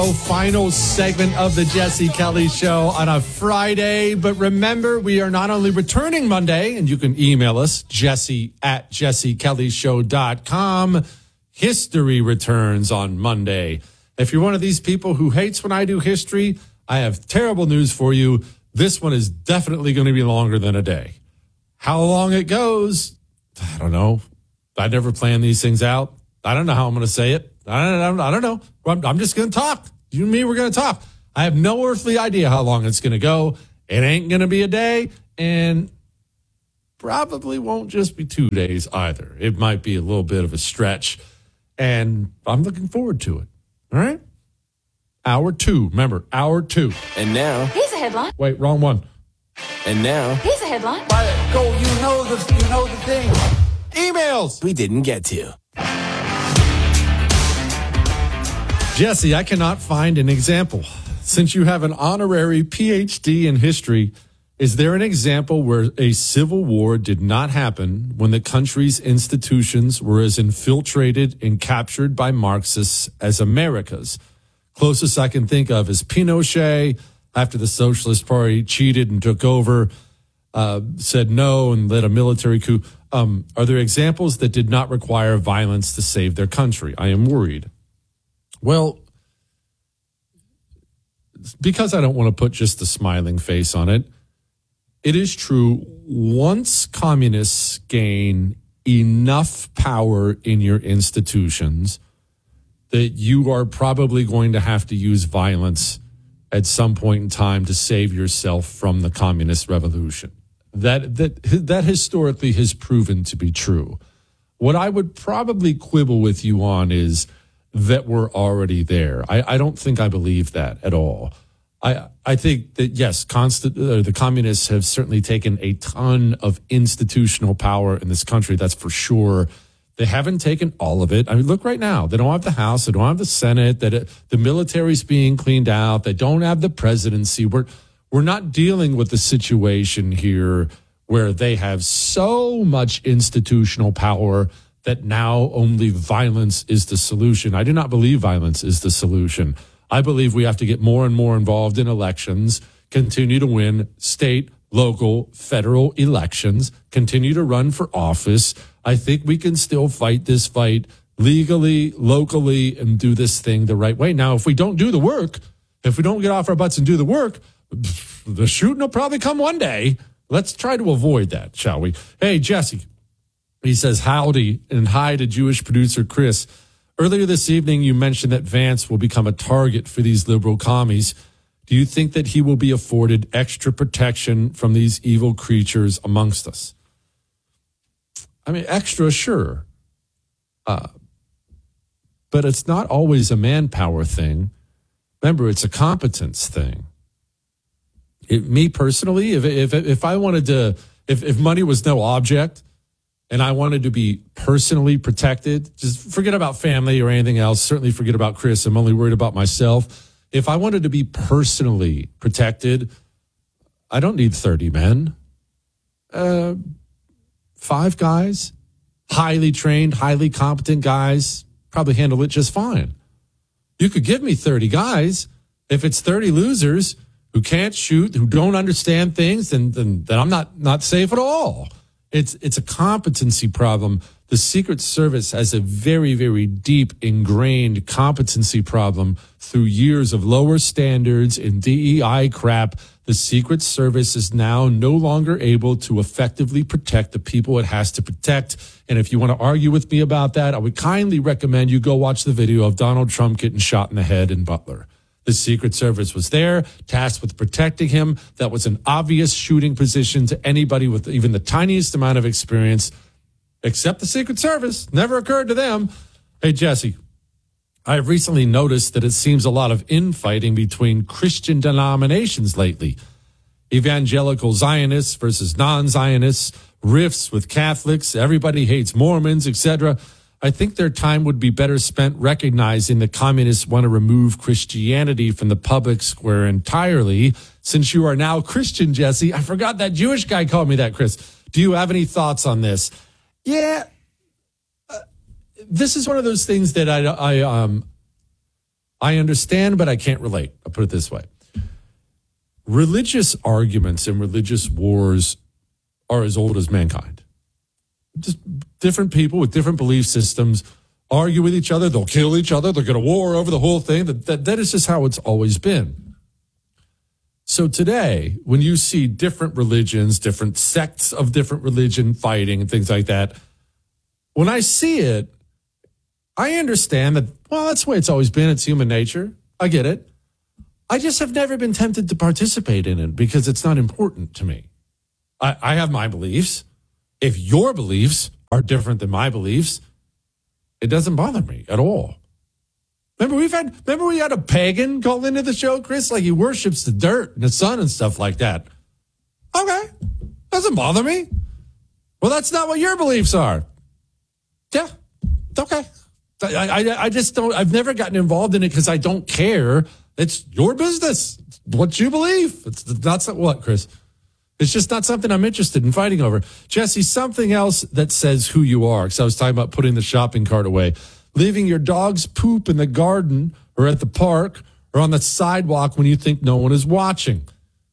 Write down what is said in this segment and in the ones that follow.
Final segment of the Jesse Kelly Show on a Friday. But remember, we are not only returning Monday, and you can email us, jesse@jessekellyshow.com. History returns on Monday. If you're one of these people who hates when I do history, I have terrible news for you. This one is definitely going to be longer than a day. How long it goes, I don't know. I never plan these things out. I don't know how I'm going to say it. I don't know. I'm just going to talk. You and me, we're going to talk. I have no earthly idea how long it's going to go. It ain't going to be a day, and probably won't just be 2 days either. It might be a little bit of a stretch, and I'm looking forward to it. All right? Hour 2. Remember, hour 2. And now, here's a headline. Wait, wrong one. And now, here's a headline. Go, you know the thing. Emails we didn't get to. Jesse, I cannot find an example. Since you have an honorary PhD in history, is there an example where a civil war did not happen when the country's institutions were as infiltrated and captured by Marxists as America's? Closest I can think of is Pinochet, after the Socialist Party cheated and took over, said no and led a military coup. Are there examples that did not require violence to save their country? I am worried. Well, because I don't want to put just a smiling face on it, it is true, once communists gain enough power in your institutions that you are probably going to have to use violence at some point in time to save yourself from the communist revolution. That historically has proven to be true. What I would probably quibble with you on is that we're already there. I don't think I believe that at all. I think that, yes, the communists have certainly taken a ton of institutional power in this country, that's for sure. They haven't taken all of it. I mean, look right now. They don't have the House. They don't have the Senate. The military's being cleaned out. They don't have the presidency. We're not dealing with the situation here where they have so much institutional power that now only violence is the solution. I do not believe violence is the solution. I believe we have to get more and more involved in elections, continue to win state, local, federal elections, continue to run for office. I think we can still fight this fight legally, locally, and do this thing the right way. Now, if we don't do the work, if we don't get off our butts and do the work, the shooting will probably come one day. Let's try to avoid that, shall we? Hey, Jesse. He says, howdy, and hi to Jewish producer Chris. Earlier this evening, you mentioned that Vance will become a target for these liberal commies. Do you think that he will be afforded extra protection from these evil creatures amongst us? I mean, extra, sure. But it's not always a manpower thing. Remember, it's a competence thing. Me personally, if I wanted to, if money was no object, and I wanted to be personally protected, just forget about family or anything else. Certainly forget about Chris. I'm only worried about myself. If I wanted to be personally protected, I don't need 30 men. 5 guys, highly trained, highly competent guys, probably handle it just fine. You could give me 30 guys. If it's 30 losers who can't shoot, who don't understand things, then I'm not safe at all. It's a competency problem. The Secret Service has a very, very deep ingrained competency problem through years of lower standards and DEI crap. The Secret Service is now no longer able to effectively protect the people it has to protect. And if you want to argue with me about that, I would kindly recommend you go watch the video of Donald Trump getting shot in the head in Butler. The Secret Service was there, tasked with protecting him. That was an obvious shooting position to anybody with even the tiniest amount of experience, except the Secret Service. Never occurred to them. Hey, Jesse, I've recently noticed that it seems a lot of infighting between Christian denominations lately. Evangelical Zionists versus non-Zionists, rifts with Catholics, everybody hates Mormons, etc. I think their time would be better spent recognizing that communists want to remove Christianity from the public square entirely. Since you are now Christian, Jesse, I forgot that Jewish guy called me that, Chris. Do you have any thoughts on this? Yeah, this is one of those things that I understand, but I can't relate. I'll put it this way. Religious arguments and religious wars are as old as mankind. Just different people with different belief systems argue with each other. They'll kill each other. They'll go to war over the whole thing. That is just how it's always been. So today, when you see different religions, different sects of different religion fighting and things like that, when I see it, I understand that, well, that's the way it's always been. It's human nature. I get it. I just have never been tempted to participate in it because it's not important to me. I have my beliefs. If your beliefs are different than my beliefs, it doesn't bother me at all. Remember we had a pagan call into the show, Chris? Like he worships the dirt and the sun and stuff like that. Okay. Doesn't bother me. Well, that's not what your beliefs are. Yeah. Okay. I just don't, I've never gotten involved in it because I don't care. It's your business. It's what you believe. It's not what, Chris? It's just not something I'm interested in fighting over. Jesse, something else that says who you are, because I was talking about putting the shopping cart away. Leaving your dog's poop in the garden or at the park or on the sidewalk when you think no one is watching.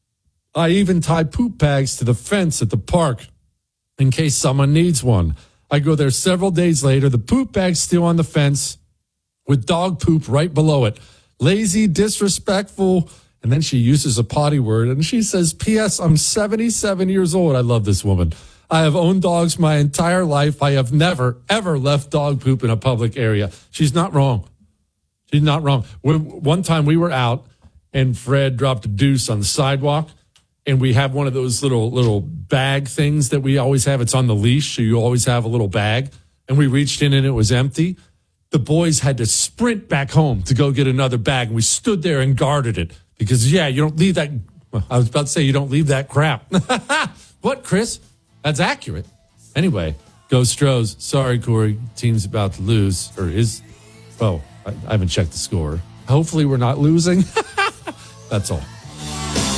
I even tie poop bags to the fence at the park in case someone needs one. I go there several days later. The poop bag's still on the fence with dog poop right below it. Lazy, disrespectful. And then she uses a potty word and she says, P.S. I'm 77 years old. I love this woman. I have owned dogs my entire life. I have never, ever left dog poop in a public area. She's not wrong. She's not wrong. One time we were out and Fred dropped a deuce on the sidewalk and we have one of those little bag things that we always have. It's on the leash, so you always have a little bag. And we reached in and it was empty. The boys had to sprint back home to go get another bag. And we stood there and guarded it because, yeah, you don't leave that. I was about to say you don't leave that crap. What, Chris? That's accurate. Anyway, go Stros. Sorry, Corey. Team's about to lose. Or is. Oh, I haven't checked the score. Hopefully we're not losing. That's all.